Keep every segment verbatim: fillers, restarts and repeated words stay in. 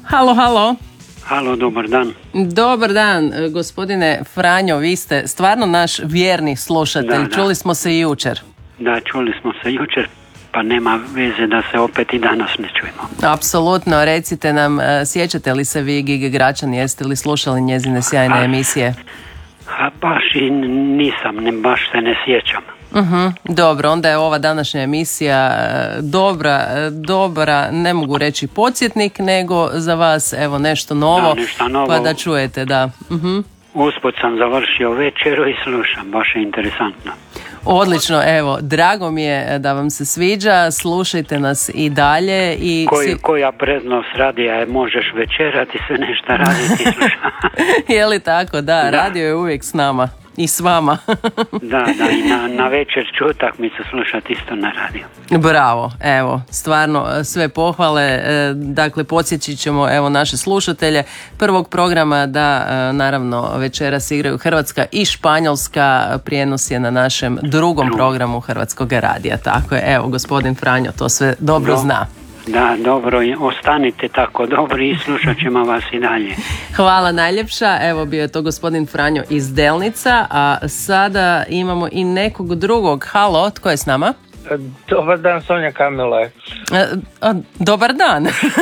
Halo, halo. Halo, dobar dan. Dobar dan, gospodine Franjo, vi ste stvarno naš vjerni slušatelj. Da, da. Čuli smo se i jučer. Da, čuli smo se jučer, pa nema veze da se opet i danas ne čujemo. Apsolutno, recite nam, sjećate li se vi Gige Gračan, jeste li slušali njezine sjajne a, emisije? A baš i nisam, ne, baš se ne sjećam. Uh-huh, dobro, onda je ova današnja emisija dobra, dobra, ne mogu reći podsjetnik, nego za vas evo nešto novo, da, nešto novo. Pa da čujete, da. Uh-huh. Usput sam završio večeru i slušam, baš je interesantno. Odlično, evo, drago mi je da vam se sviđa, slušajte nas i dalje. I Koji, si... Koja prednost radija je, možeš večerati, sve nešto raditi i slušati. Je li tako? Da, da, radio je uvijek s nama i s vama. Da, da, i na, na večer ću utakmicu slušati isto na radiju. Bravo, evo, stvarno sve pohvale, dakle podsjećit ćemo evo naše slušatelje prvog programa da naravno večeras igraju Hrvatska i Španjolska, prijenos je na našem drugom Drugo. programu Hrvatskog radija, tako je, evo gospodin Franjo to sve dobro Do. zna. Da, dobro, ostanite tako dobri i slušat ćemo vas i dalje. Hvala najljepša, evo bio je to gospodin Franjo iz Delnica, a sada imamo i nekog drugog. Halo, tko je s nama? Dobar dan, Sonja Kamile. Dobar dan.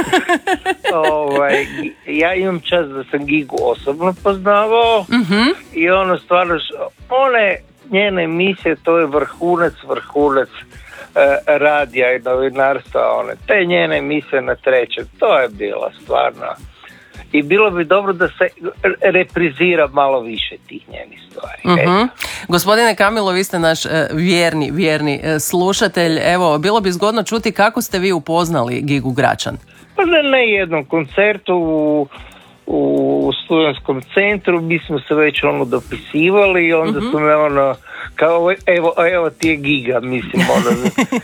ovaj, ja imam čast da sam Gigu osobno poznavao uh-huh. i ono stvarno, one njene emisije, to je vrhunac, vrhunac radija i novinarstva, one, te njene emisije na trećem, to je bila stvarno. I bilo bi dobro da se reprizira malo više tih njenih stvari. Uh-huh. Gospodine Kamilo, vi ste naš uh, vjerni, vjerni uh, slušatelj. Evo, bilo bi zgodno čuti kako ste vi upoznali Gigu Gračan. Pa na ne jednom koncertu u, u studentskom centru, mi smo se već ono dopisivali i onda uh-huh. su me ono kao evo, evo ti je Giga, mislim ono.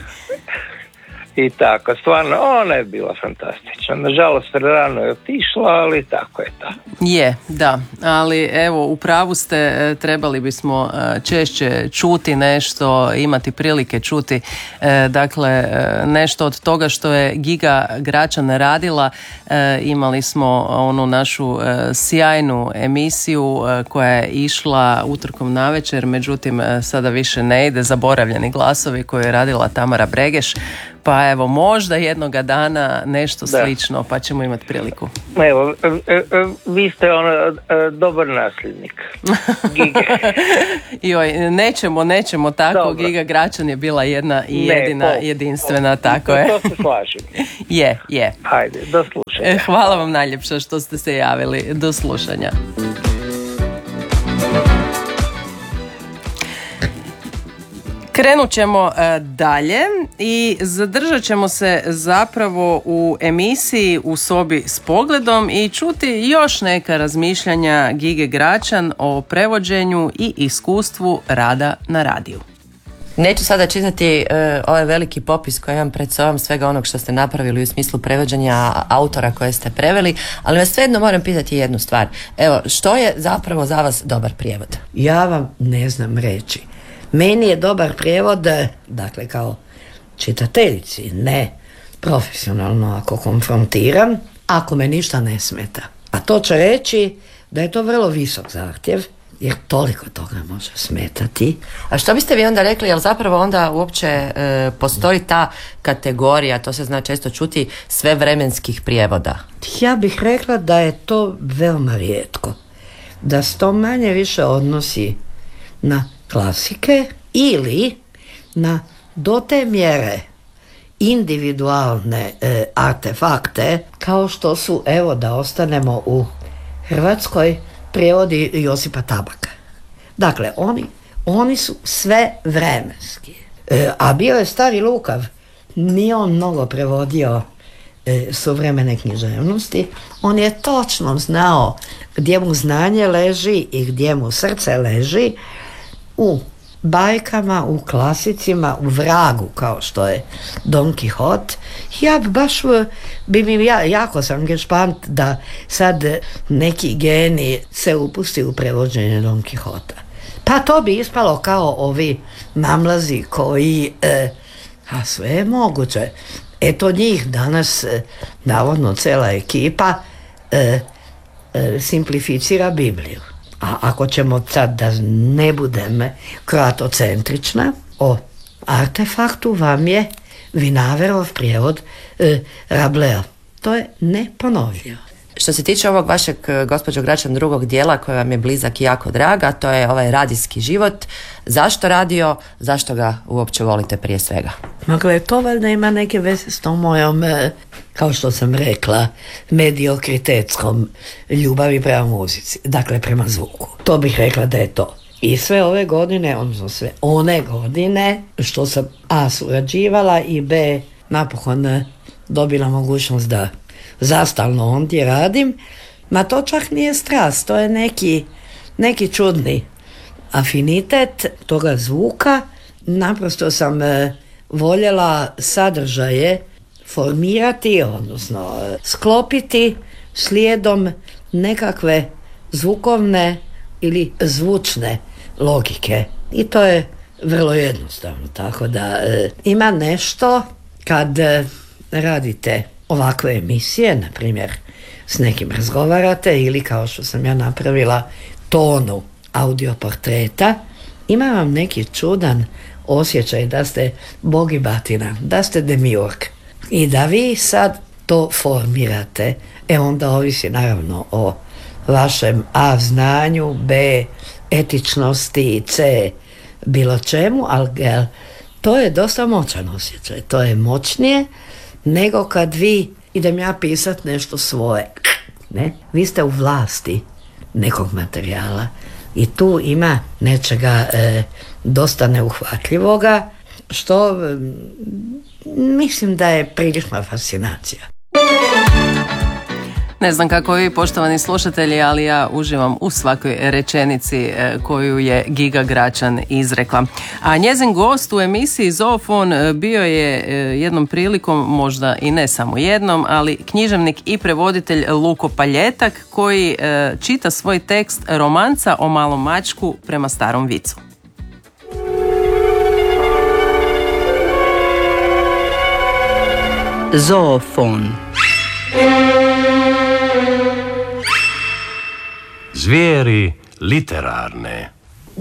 I tako, stvarno, ona je bila fantastična. Nažalost, rano je otišla, ali tako je to. Je, da, ali evo, u pravu ste, trebali bismo češće čuti nešto, imati prilike čuti, dakle, nešto od toga što je Giga Gračan radila. Imali smo onu našu sjajnu emisiju koja je išla utorkom navečer, međutim, sada više ne ide, Zaboravljeni glasovi koju je radila Tamara Bregeš. Pa evo, možda jednoga dana nešto da. slično, pa ćemo imati priliku. Evo, e, e, vi ste ono, e, dobar nasljednik Gige. Joj, nećemo, nećemo tako. Dobro. Giga Gračan je bila jedna i ne, jedina, po, jedinstvena, po, tako to, je. To se slažem. Je, je. Hajde, do slušanja. Hvala vam najljepša što ste se javili. Do slušanja. Krenut ćemo uh, dalje i zadržat ćemo se zapravo u emisiji U sobi s pogledom i čuti još neka razmišljanja Gige Gračan o prevođenju i iskustvu rada na radiju. Neću sada čitati uh, ovaj veliki popis koji imam pred sobom svega onog što ste napravili u smislu prevođenja autora koje ste preveli, ali vas svejedno moram pitati jednu stvar. Evo, što je zapravo za vas dobar prijevod? Ja vam ne znam reći. Meni je dobar prijevod, dakle kao čitateljici, ne profesionalno ako konfrontiram, ako me ništa ne smeta. A to će reći da je to vrlo visok zahtjev, jer toliko toga može smetati. A što biste vi onda rekli, jel zapravo onda uopće e, postoji ta kategorija, to se zna često čuti, svevremenskih prijevoda? Ja bih rekla da je to veoma rijetko. Da se to manje više odnosi na klasike ili na do te mjere individualne e, artefakte kao što su, evo da ostanemo u Hrvatskoj, prijevodi Josipa Tabaka. Dakle, oni, oni su sve vremenski. E, a bio je stari lukav, nije on mnogo prevodio e, suvremene književnosti, on je točno znao gdje mu znanje leži i gdje mu srce leži, u bajkama, u klasicima, u vragu kao što je Don Quixote. Ja baš bi mi ja, jako sam gešpant da sad neki geni se upusti u prevođenje Don Quixota. Pa to bi ispalo kao ovi mamlazi koji e, a sve je moguće. Eto njih danas e, navodno cela ekipa e, e, simplificira Bibliju. A ako ćemo sad da ne budem kroatocentrična, o artefaktu vam je Vinaverov prijevod e, Rablea. To je neponovljivo. Što se tiče ovog vašeg, gospođo Gračan, drugog dijela koji vam je blizak i jako drag, a to je ovaj radijski život. Zašto radio? Zašto ga uopće volite prije svega? Dakle, to valjda ima neke veze s tom mojom, kao što sam rekla, mediokritetskom ljubavi prema muzici. Dakle, prema zvuku. To bih rekla da je to. I sve ove godine, odnosno sve one godine, što sam A surađivala i B napokon dobila mogućnost da zastalno ondje radim, ma to čak nije strast, to je neki, neki čudni afinitet toga zvuka. Naprosto sam e, voljela sadržaje formirati, odnosno e, sklopiti slijedom nekakve zvukovne ili zvučne logike. I to je vrlo jednostavno, tako da e, ima nešto kad e, radite ovakve emisije, na primjer s nekim razgovarate ili kao što sam ja napravila tonu audioportreta, ima vam neki čudan osjećaj da ste bog i batina, da ste demiurg i da vi sad to formirate. E onda ovisi naravno o vašem A znanju, B etičnosti, C bilo čemu, ali to je dosta moćan osjećaj, to je moćnije nego kad vi, idem ja pisat nešto svoje, ne? Vi ste u vlasti nekog materijala i tu ima nečega e, dosta neuhvatljivoga, što e, mislim da je prilična fascinacija. Ne znam kako vi, poštovani slušatelji, ali ja uživam u svakoj rečenici koju je Giga Gračan izrekla. A njezin gost u emisiji Zoofon bio je jednom prilikom, možda i ne samo jednom, ali književnik i prevoditelj Luko Paljetak, koji čita svoj tekst Romanca o malom mačku prema starom vicu. Zoofon. Zvijeri literarne.